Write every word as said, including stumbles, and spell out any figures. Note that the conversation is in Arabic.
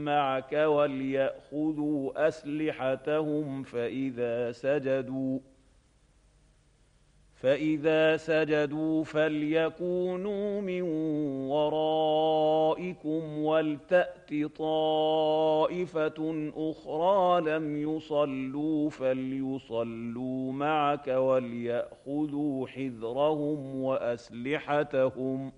معك وليأخذوا أسلحتهم فإذا سجدوا فإذا سجدوا فليكونوا من ورائكم ولتأت طائفة أخرى لم يصلوا فليصلوا معك وليأخذوا حذرهم وأسلحتهم